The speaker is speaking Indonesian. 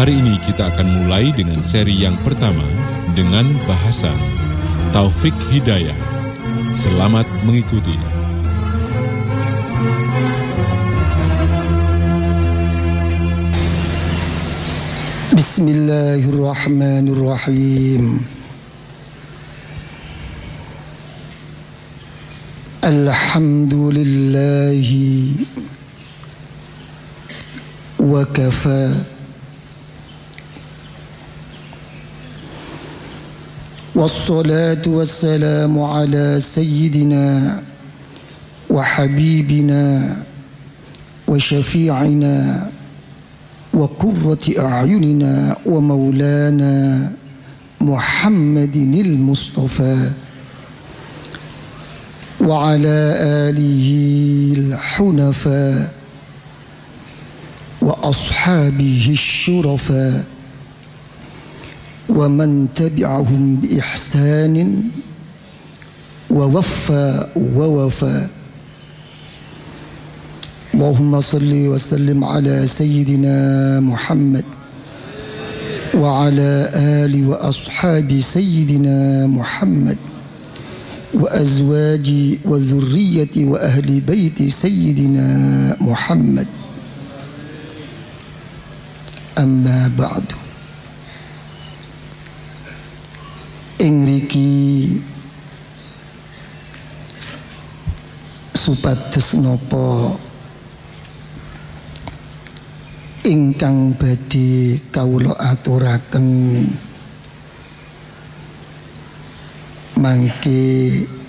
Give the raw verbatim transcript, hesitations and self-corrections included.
Hari ini kita akan mulai dengan seri yang pertama dengan bahasan Taufik Hidayah. Selamat mengikuti. Bismillahirrahmanirrahim. Alhamdulillahi wa kafa. Wassalatu wassalamu ala sayyidina wa habibina wa syafi'ina wa qurrati a'yunina wa maulana Muhammadinil Mustafa wa ala alihi al-hunafa wa ashabihi syurafa wa man tabi'ahum bi ihsanin wa waffa wa wafa. Allahumma salli wa sallim ala sayyidina Muhammad wa ala ali wa ashabi sayyidina Muhammad wa azwaji wa dhurriyyati wa ahli baiti sayyidina Muhammad. Amma ba'du. Ingriki supados napa ingkang badhe kawula aturaken mangke